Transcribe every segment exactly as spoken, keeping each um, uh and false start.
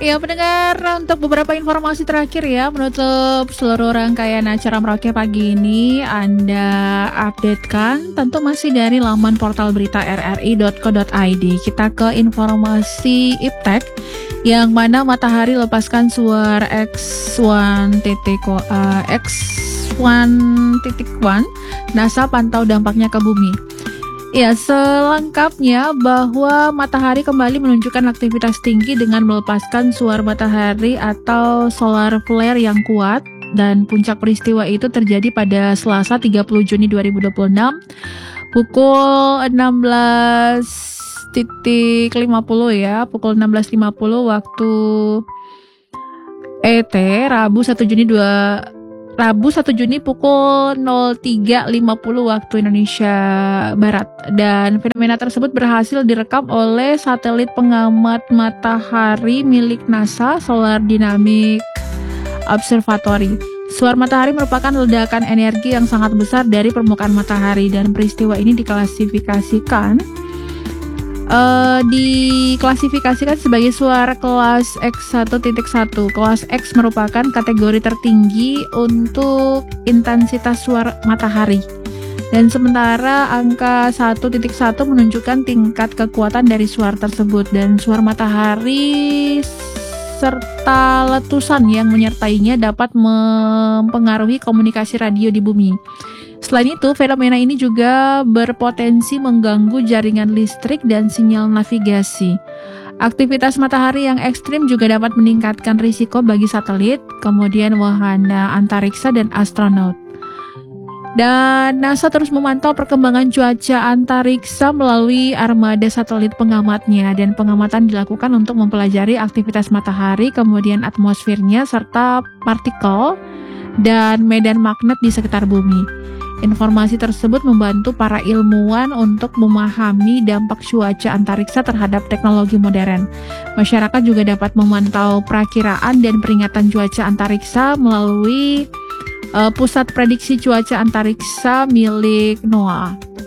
Ya pendengar, untuk beberapa informasi terakhir ya, menutup seluruh rangkaian acara Merauke pagi ini, Anda updatekan tentu masih dari laman portal berita r r i dot co dot i d. Kita ke informasi Iptek, yang mana matahari lepaskan suar X satu titik satu, NASA pantau dampaknya ke bumi. Ya, selengkapnya bahwa matahari kembali menunjukkan aktivitas tinggi dengan melepaskan suar matahari atau solar flare yang kuat, dan puncak peristiwa itu terjadi pada Selasa tiga puluh Juni dua ribu dua puluh enam pukul enam belas lima puluh ya, pukul enam belas lima puluh waktu E T, Rabu satu Juni dua Rabu satu Juni pukul nol tiga lima puluh waktu Indonesia Barat. Dan fenomena tersebut berhasil direkam oleh satelit pengamat matahari milik NASA, Solar Dynamic Observatory. Suar matahari merupakan ledakan energi yang sangat besar dari permukaan matahari, dan peristiwa ini diklasifikasikan Uh, diklasifikasikan sebagai suar kelas X satu titik satu. Kelas X merupakan kategori tertinggi untuk intensitas suar matahari, dan sementara angka satu titik satu menunjukkan tingkat kekuatan dari suar tersebut, dan suar matahari serta letusan yang menyertainya dapat mempengaruhi komunikasi radio di bumi. Selain itu, fenomena ini juga berpotensi mengganggu jaringan listrik dan sinyal navigasi. Aktivitas matahari yang ekstrim juga dapat meningkatkan risiko bagi satelit, kemudian wahana antariksa dan astronot. Dan NASA terus memantau perkembangan cuaca antariksa melalui armada satelit pengamatnya, dan pengamatan dilakukan untuk mempelajari aktivitas matahari, kemudian atmosfernya, serta partikel dan medan magnet di sekitar bumi. Informasi tersebut membantu para ilmuwan untuk memahami dampak cuaca antariksa terhadap teknologi modern. Masyarakat juga dapat memantau perakiraan dan peringatan cuaca antariksa melalui uh, pusat prediksi cuaca antariksa milik NOAA.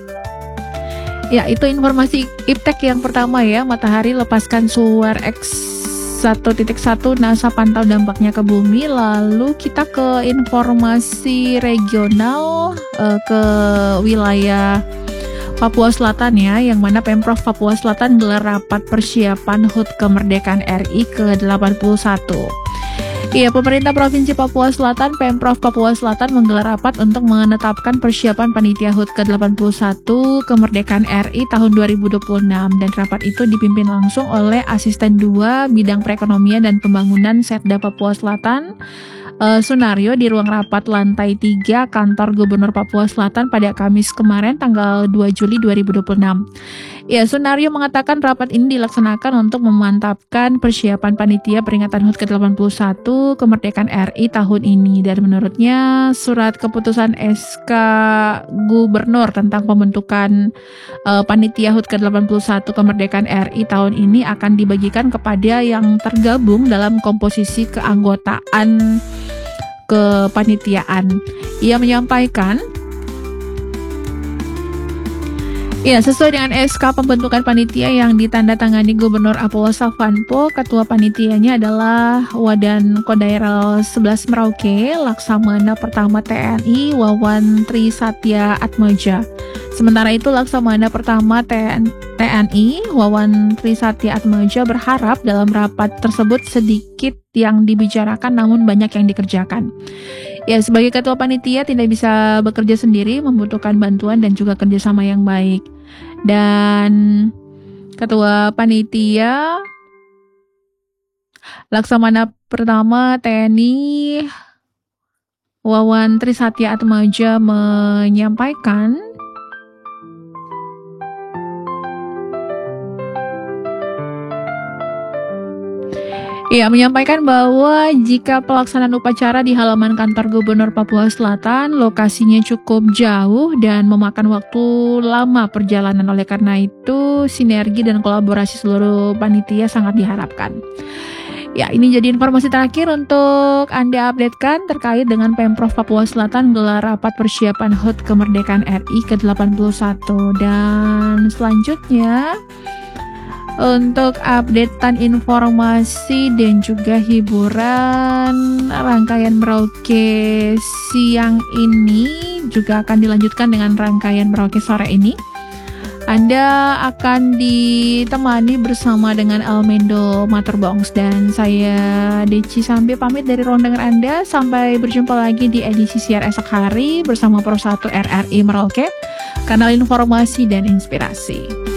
Ya, itu informasi Iptek yang pertama ya, matahari lepaskan suar X satu titik satu, NASA pantau dampaknya ke bumi. Lalu kita ke informasi regional, uh, ke wilayah Papua Selatan ya, yang mana Pemprov Papua Selatan gelar rapat persiapan H U T Kemerdekaan R I ke delapan puluh satu. Iya, pemerintah Provinsi Papua Selatan, Pemprov Papua Selatan menggelar rapat untuk menetapkan persiapan panitia H U T ke delapan puluh satu Kemerdekaan R I tahun dua ribu dua puluh enam, dan rapat itu dipimpin langsung oleh Asisten dua Bidang Perekonomian dan Pembangunan Setda Papua Selatan, uh, Sunario, di ruang rapat lantai tiga Kantor Gubernur Papua Selatan pada Kamis kemarin tanggal dua Juli dua ribu dua puluh enam. Ya, Sunario mengatakan rapat ini dilaksanakan untuk memantapkan persiapan panitia peringatan H U T ke delapan puluh satu Kemerdekaan R I tahun ini, dan menurutnya surat keputusan S K Gubernur tentang pembentukan uh, panitia H U T ke delapan puluh satu Kemerdekaan R I tahun ini akan dibagikan kepada yang tergabung dalam komposisi keanggotaan kepanitiaan. Ia menyampaikan, ya, sesuai dengan S K pembentukan panitia yang ditandatangani Gubernur Apollo Savanpo, ketua panitianya adalah Wadan Kodairel sebelas Merauke, Laksamana Pertama T N I Wawan Tri Satya Atmaja. Sementara itu, Laksamana Pertama T N I Wawan Tri Satya Atmaja berharap dalam rapat tersebut sedikit yang dibicarakan namun banyak yang dikerjakan. Ya, sebagai ketua panitia tidak bisa bekerja sendiri, membutuhkan bantuan dan juga kerjasama yang baik. Dan ketua panitia Laksamana Pertama T N I Wawan Tri Satya Atmaja menyampaikan, Ia menyampaikan bahwa jika pelaksanaan upacara di halaman kantor Gubernur Papua Selatan, lokasinya cukup jauh dan memakan waktu lama perjalanan. Oleh karena itu, sinergi dan kolaborasi seluruh panitia sangat diharapkan. Ya, ini jadi informasi terakhir untuk Anda updatekan terkait dengan Pemprov Papua Selatan gelar rapat persiapan H U T Kemerdekaan R I ke delapan puluh satu. Dan selanjutnya, untuk updatean informasi dan juga hiburan. Rangkaian Merauke siang ini juga akan dilanjutkan dengan rangkaian Merauke sore ini. Anda akan ditemani bersama dengan Almendo Maturbongs dan saya Deci Sambi pamit dari ruang dengar Anda. Sampai berjumpa lagi di edisi siar esok hari bersama Pro satu R R I Merauke, kanal informasi dan inspirasi.